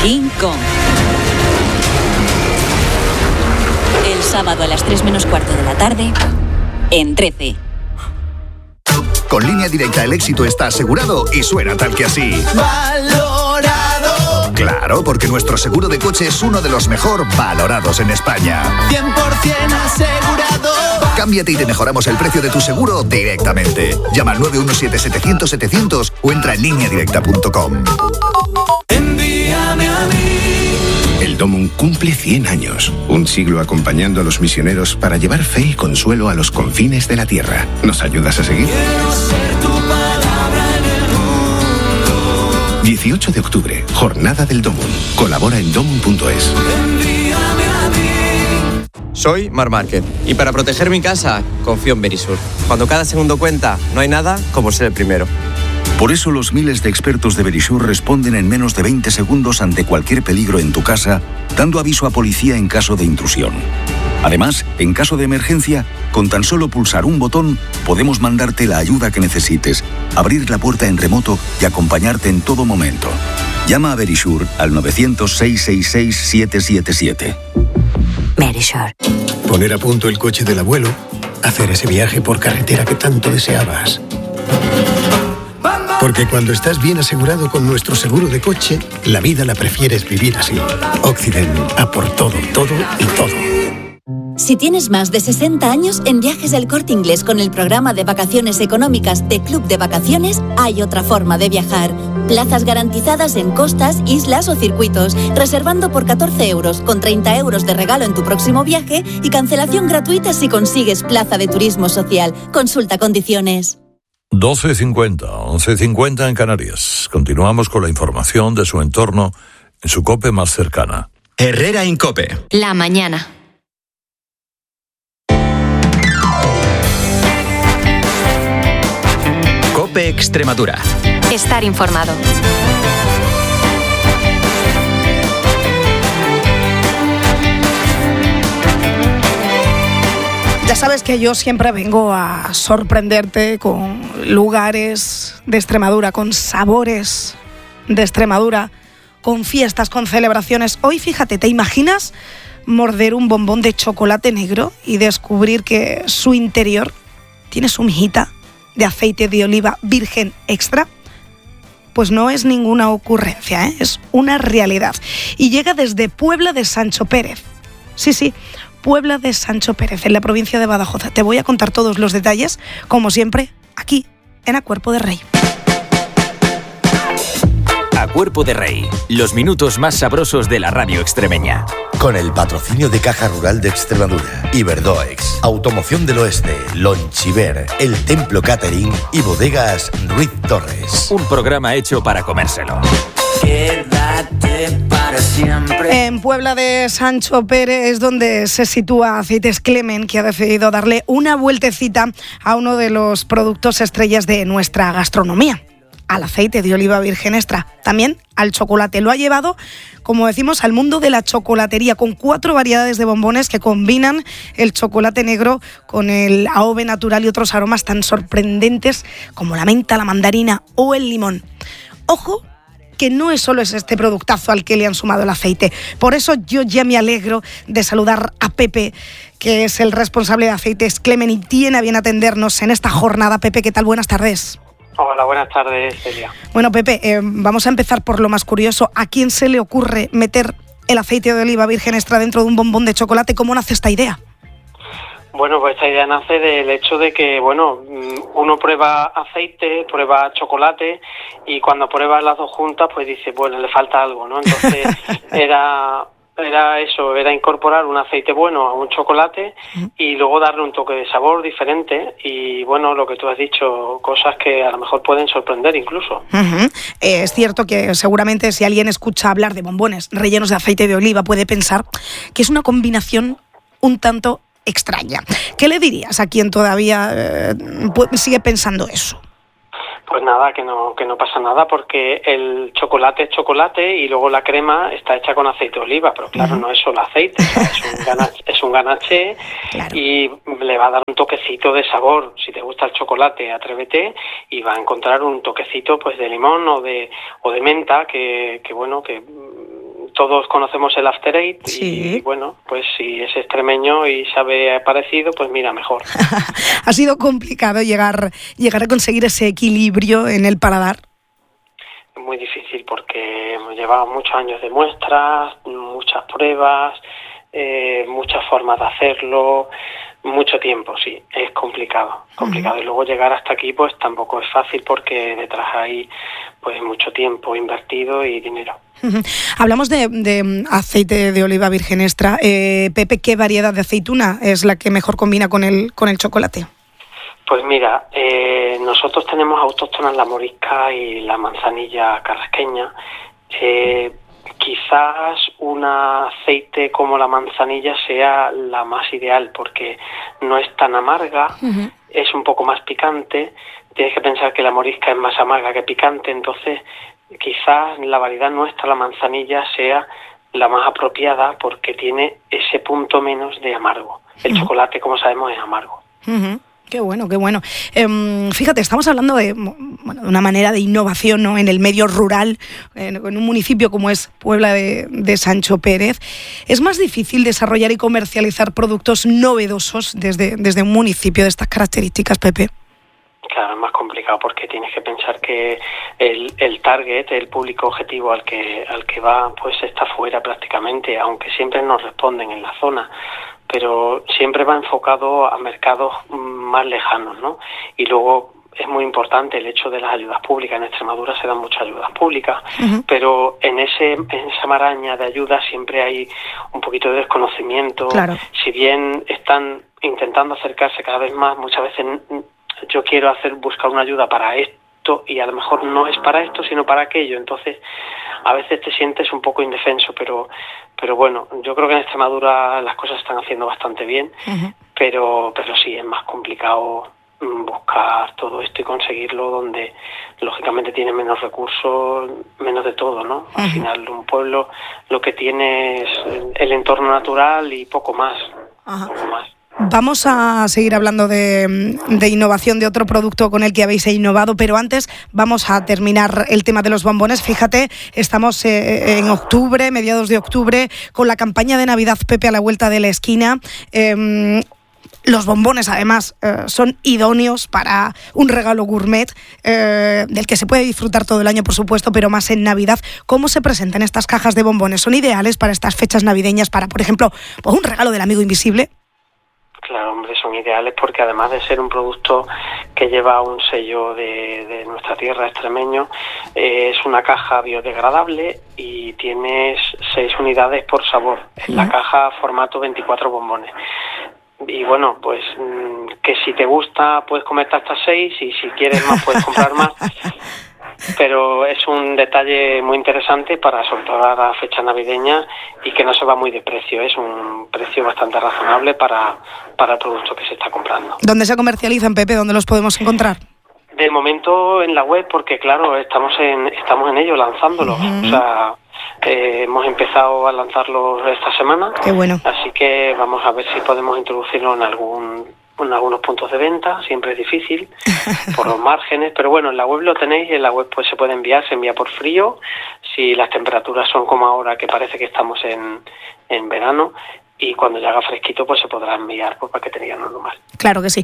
King Kong. El sábado a las 3:15 de la tarde, en 13. Con Línea Directa el éxito está asegurado y suena tal que así. ¡Valorado! Claro, porque nuestro seguro de coche es uno de los mejor valorados en España. 100% asegurado. Cámbiate y te mejoramos el precio de tu seguro directamente. Llama al 917-700-700 o entra en lineadirecta.com. Envíame a mí. El Domum cumple 100 años, un siglo acompañando a los misioneros para llevar fe y consuelo a los confines de la tierra. ¿Nos ayudas a seguir? Quiero ser tu palabra en el mundo. 18 de octubre, Jornada del Domum. Colabora en domum.es. Envíame a mí. Soy Marc Márquez y para proteger mi casa confío en Verisur. Cuando cada segundo cuenta, no hay nada como ser el primero. Por eso los miles de expertos de Verisur responden en menos de 20 segundos ante cualquier peligro en tu casa, dando aviso a policía en caso de intrusión. Además, en caso de emergencia, con tan solo pulsar un botón, podemos mandarte la ayuda que necesites, abrir la puerta en remoto y acompañarte en todo momento. Llama a Verisur al 900-666-777. Verisur. Poner a punto el coche del abuelo, hacer ese viaje por carretera que tanto deseabas. Porque cuando estás bien asegurado con nuestro seguro de coche, la vida la prefieres vivir así. Occident, a por todo, todo y todo. Si tienes más de 60 años, en Viajes El Corte Inglés con el programa de vacaciones económicas de Club de Vacaciones, hay otra forma de viajar. Plazas garantizadas en costas, islas o circuitos, reservando por 14 euros, con 30 euros de regalo en tu próximo viaje y cancelación gratuita si consigues plaza de turismo social. Consulta condiciones. 12:50, 11:50 en Canarias. Continuamos con la información de su entorno en su COPE más cercana. Herrera Incope. La mañana. COPE Extremadura. Estar informado. Ya sabes que yo siempre vengo a sorprenderte con lugares de Extremadura, con sabores de Extremadura, con fiestas, con celebraciones. Hoy, fíjate, ¿te imaginas morder un bombón de chocolate negro y descubrir que su interior tiene su mijita de aceite de oliva virgen extra? Pues no es ninguna ocurrencia, es una realidad. Y llega desde Puebla de Sancho Pérez. Sí, Puebla de Sancho Pérez, en la provincia de Badajoz. Te voy a contar todos los detalles, como siempre, aquí, en A Cuerpo de Rey. A Cuerpo de Rey, los minutos más sabrosos de la radio extremeña. Con el patrocinio de Caja Rural de Extremadura, Iberdoex, Automoción del Oeste, Lonchiver, El Templo Catering y Bodegas Ruiz Torres. Un programa hecho para comérselo. Quédate para siempre. En Puebla de Sancho Pérez es donde se sitúa Aceites Clemen, que ha decidido darle una vueltecita a uno de los productos estrellas de nuestra gastronomía, al aceite de oliva virgen extra, también al chocolate. Lo ha llevado, como decimos, al mundo de la chocolatería, con 4 variedades de bombones que combinan el chocolate negro con el AOV natural y otros aromas tan sorprendentes como la menta, la mandarina o el limón. Ojo, que no es solo este productazo al que le han sumado el aceite. Por eso yo ya me alegro de saludar a Pepe, que es el responsable de Aceites Clemen y tiene a bien atendernos en esta jornada. Pepe, ¿qué tal? Buenas tardes. Hola, buenas tardes, Celia. Bueno, Pepe, vamos a empezar por lo más curioso. ¿A quién se le ocurre meter el aceite de oliva virgen extra dentro de un bombón de chocolate? ¿Cómo nace esta idea? Bueno, pues esta idea nace del hecho de que, uno prueba aceite, prueba chocolate y cuando prueba las dos juntas, pues dice, bueno, le falta algo, ¿no? Entonces era eso, era incorporar un aceite bueno a un chocolate y luego darle un toque de sabor diferente y, bueno, lo que tú has dicho, cosas que a lo mejor pueden sorprender incluso. Es cierto que seguramente si alguien escucha hablar de bombones rellenos de aceite de oliva puede pensar que es una combinación un tanto extraña. ¿Qué le dirías a quien todavía sigue pensando eso? Pues nada, que no pasa nada porque el chocolate es chocolate y luego la crema está hecha con aceite de oliva, pero claro, no es solo aceite, es un ganache, claro. Y le va a dar un toquecito de sabor. Si te gusta el chocolate, atrévete y va a encontrar un toquecito pues de limón o de menta que todos conocemos el After Eight y bueno, pues si es extremeño y sabe parecido, pues mira, mejor. ¿Ha sido complicado llegar a conseguir ese equilibrio en el paladar? Muy difícil porque hemos llevado muchos años de muestras, muchas pruebas, muchas formas de hacerlo, mucho tiempo, sí, es complicado. Y luego llegar hasta aquí pues tampoco es fácil porque detrás hay pues mucho tiempo invertido y dinero. Hablamos de aceite de oliva virgen extra. Pepe, ¿qué variedad de aceituna es la que mejor combina con el chocolate? Pues mira, nosotros tenemos autóctonas la morisca y la manzanilla carrasqueña. Quizás un aceite como la manzanilla sea la más ideal porque no es tan amarga, es un poco más picante. Tienes que pensar que la morisca es más amarga que picante, entonces quizás la variedad nuestra, la manzanilla, sea la más apropiada porque tiene ese punto menos de amargo. El chocolate, como sabemos, es amargo. Qué bueno, qué bueno. Fíjate, estamos hablando de una manera de innovación, ¿no?, en el medio rural, en un municipio como es Puebla de Sancho Pérez. ¿Es más difícil desarrollar y comercializar productos novedosos desde un municipio de estas características, Pepe? Claro, es más complicado porque tienes que pensar que el target, el público objetivo al que va, pues está fuera prácticamente, aunque siempre nos responden en la zona, pero siempre va enfocado a mercados más lejanos, ¿no? Y luego es muy importante el hecho de las ayudas públicas. En Extremadura se dan muchas ayudas públicas, pero en esa maraña de ayudas siempre hay un poquito de desconocimiento. Claro. Si bien están intentando acercarse cada vez más, muchas veces yo quiero buscar una ayuda para esto y a lo mejor no es para esto sino para aquello, entonces a veces te sientes un poco indefenso, pero bueno, yo creo que en Extremadura las cosas están haciendo bastante bien, pero sí es más complicado buscar todo esto y conseguirlo donde lógicamente tiene menos recursos, menos de todo, ¿no? Al final un pueblo lo que tiene es el entorno natural y poco más. Poco más. Vamos a seguir hablando de innovación, de otro producto con el que habéis innovado, pero antes vamos a terminar el tema de los bombones. Fíjate, estamos en octubre, mediados de octubre, con la campaña de Navidad Pepe a la vuelta de la esquina. Los bombones, además, son idóneos para un regalo gourmet, del que se puede disfrutar todo el año, por supuesto, pero más en Navidad. ¿Cómo se presentan estas cajas de bombones? ¿Son ideales para estas fechas navideñas, para, por ejemplo, un regalo del amigo invisible? Claro, hombre, son ideales porque además de ser un producto que lleva un sello de nuestra tierra, extremeño, es una caja biodegradable y tienes 6 unidades por sabor. En la caja formato 24 bombones. Y bueno, pues que si te gusta puedes comerte hasta 6 y si quieres más puedes comprar más. Pero es un detalle muy interesante para sobre todo la fecha navideña y que no se va muy de precio. Es un precio bastante razonable para el producto que se está comprando. ¿Dónde se comercializan, Pepe? ¿Dónde los podemos encontrar? De momento en la web, porque claro, estamos en ello lanzándolos. O sea, hemos empezado a lanzarlos esta semana. Qué bueno. Así que vamos a ver si podemos introducirlo en algunos puntos de venta. Siempre es difícil por los márgenes, pero bueno, en la web lo tenéis y en la web pues se envía por frío. Si las temperaturas son como ahora, que parece que estamos en verano, y cuando ya haga fresquito pues se podrá enviar por paquetería normal. Claro que sí.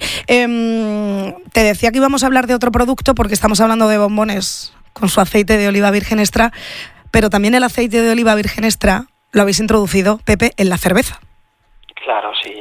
Te decía que íbamos a hablar de otro producto porque estamos hablando de bombones con su aceite de oliva virgen extra, pero también el aceite de oliva virgen extra lo habéis introducido, Pepe, en la cerveza. Claro, sí,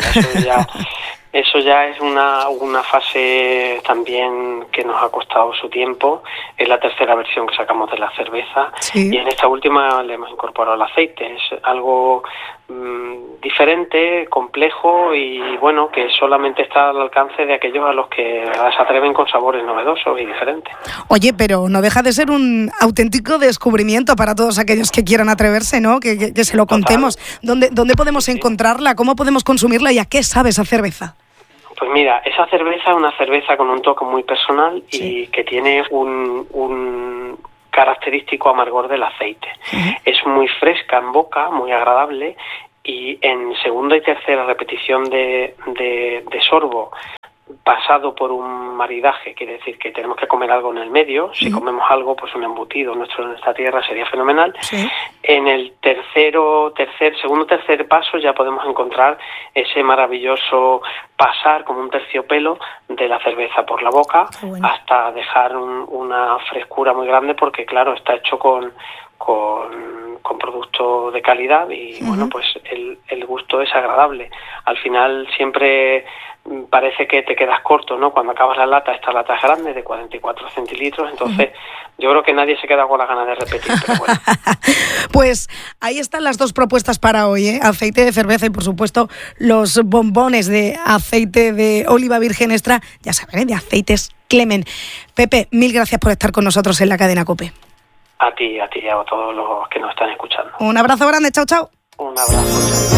eso ya es una fase también que nos ha costado su tiempo. Es la tercera versión que sacamos de la cerveza, y en esta última le hemos incorporado el aceite. Es algo diferente, complejo y bueno, que solamente está al alcance de aquellos a los que se atreven con sabores novedosos y diferentes. Oye, pero no deja de ser un auténtico descubrimiento para todos aquellos que quieran atreverse, ¿no? Que se lo contemos. ¿Dónde podemos encontrarla? ¿Cómo podemos consumirla? ¿Y a qué sabe esa cerveza? Pues mira, esa cerveza es una cerveza con un toque muy personal y que tiene un característico amargor del aceite. Es muy fresca en boca, muy agradable, y en segunda y tercera repetición de sorbo, pasado por un maridaje, quiere decir que tenemos que comer algo en el medio. Si comemos algo, pues un embutido en nuestra tierra sería fenomenal. En el segundo tercer paso ya podemos encontrar ese maravilloso pasar como un terciopelo de la cerveza por la boca hasta dejar una frescura muy grande, porque claro, está hecho con producto de calidad y bueno, pues el gusto es agradable. Al final siempre parece que te quedas corto, ¿no? Cuando acabas la lata, esta lata es grande, de 44 centilitros, entonces yo creo que nadie se queda con las ganas de repetir, pero bueno. Pues ahí están las dos propuestas para hoy, ¿eh? Aceite de cerveza y por supuesto los bombones de aceite de oliva virgen extra, ya saben, ¿eh? De Aceites Clemen. Pepe, mil gracias por estar con nosotros en la cadena COPE. A ti y a todos los que nos están escuchando. Un abrazo grande, chao, chao. Un abrazo.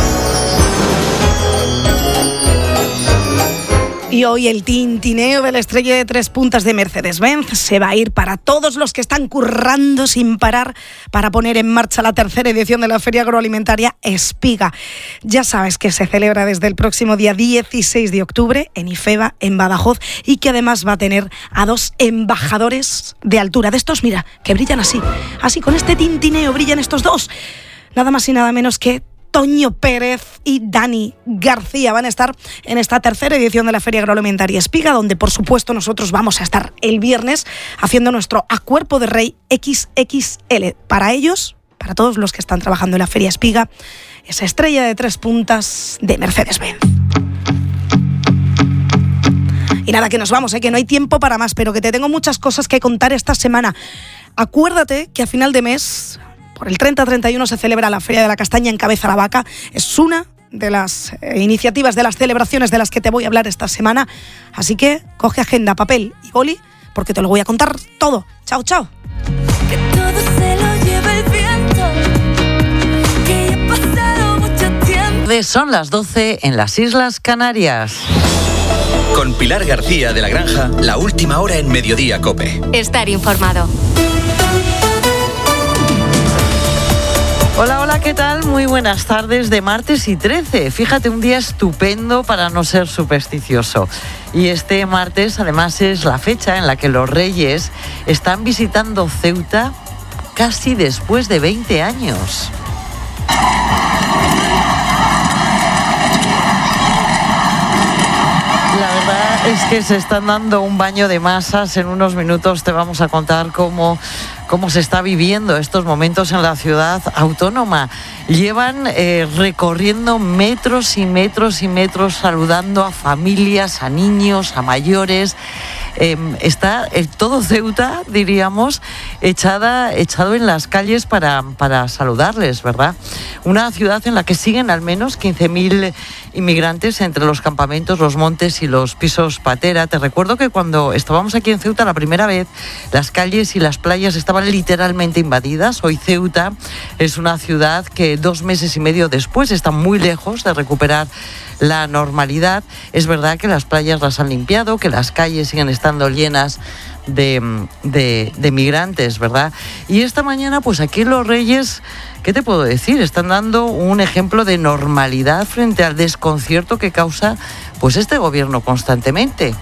Y hoy el tintineo de la estrella de 3 puntas de Mercedes-Benz se va a ir para todos los que están currando sin parar para poner en marcha la tercera edición de la Feria Agroalimentaria Espiga. Ya sabes que se celebra desde el próximo día 16 de octubre en Ifeba, en Badajoz, y que además va a tener a 2 embajadores de altura. De estos, mira, que brillan así con este tintineo brillan estos 2. Nada más y nada menos que Toño Pérez y Dani García van a estar en esta tercera edición de la Feria Agroalimentaria Espiga, donde por supuesto nosotros vamos a estar el viernes haciendo nuestro A Cuerpo de Rey XXL. Para ellos, para todos los que están trabajando en la Feria Espiga, esa estrella de 3 puntas de Mercedes-Benz. Y nada, que nos vamos, que no hay tiempo para más, pero que te tengo muchas cosas que contar esta semana. Acuérdate que a final de mes, por el 30-31, se celebra la Feria de la Castaña en Cabeza la Vaca. Es una de las iniciativas, de las celebraciones de las que te voy a hablar esta semana. Así que coge agenda, papel y boli, porque te lo voy a contar todo. Chao, chao. Que todo se lo lleve el viento, que ya ha pasado mucho tiempo. Son las 12 en las Islas Canarias. Con Pilar García de la Granja, la última hora en Mediodía COPE. Estar informado. Hola, hola, ¿qué tal? Muy buenas tardes de martes y 13. Fíjate, un día estupendo para no ser supersticioso. Y este martes, además, es la fecha en la que los Reyes están visitando Ceuta casi después de 20 años. La verdad es que se están dando un baño de masas. En unos minutos te vamos a contar cómo se está viviendo estos momentos en la ciudad autónoma. Llevan recorriendo metros y metros y metros, saludando a familias, a niños, a mayores. Está todo Ceuta, diríamos, echado en las calles para saludarles, ¿verdad? Una ciudad en la que siguen al menos 15.000 inmigrantes entre los campamentos, los montes y los pisos patera. Te recuerdo que cuando estábamos aquí en Ceuta la primera vez, las calles y las playas estaban literalmente invadidas. Hoy Ceuta es una ciudad que 2 meses y medio después está muy lejos de recuperar la normalidad. Es verdad que las playas las han limpiado, que las calles siguen estando llenas de migrantes, ¿verdad? Y esta mañana, pues aquí los Reyes, ¿qué te puedo decir? Están dando un ejemplo de normalidad frente al desconcierto que causa pues este gobierno constantemente.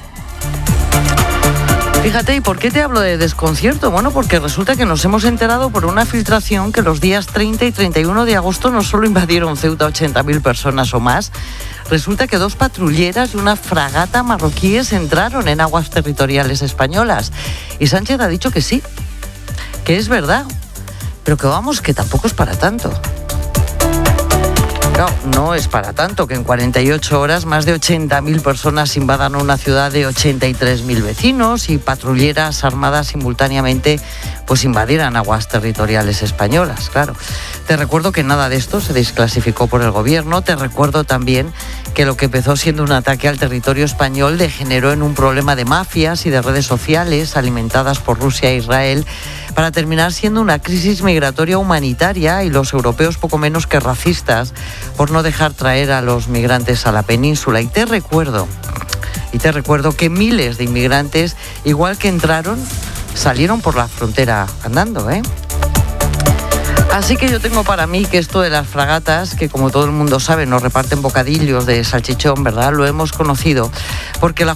Fíjate, ¿y por qué te hablo de desconcierto? Bueno, porque resulta que nos hemos enterado por una filtración que los días 30 y 31 de agosto no solo invadieron Ceuta 80.000 personas o más, resulta que 2 patrulleras y una fragata marroquíes entraron en aguas territoriales españolas. Y Sánchez ha dicho que sí, que es verdad, pero que vamos, que tampoco es para tanto. Claro, no es para tanto que en 48 horas más de 80.000 personas invadan una ciudad de 83.000 vecinos y patrulleras armadas simultáneamente pues invadieran aguas territoriales españolas, claro. Te recuerdo que nada de esto se desclasificó por el gobierno. Te recuerdo también que lo que empezó siendo un ataque al territorio español degeneró en un problema de mafias y de redes sociales alimentadas por Rusia e Israel, para terminar siendo una crisis migratoria humanitaria, y los europeos poco menos que racistas por no dejar traer a los migrantes a la península. Y te recuerdo que miles de inmigrantes, igual que entraron, salieron por la frontera andando, ¿eh? Así que yo tengo para mí que esto de las fragatas, que como todo el mundo sabe nos reparten bocadillos de salchichón, ¿verdad? Lo hemos conocido porque la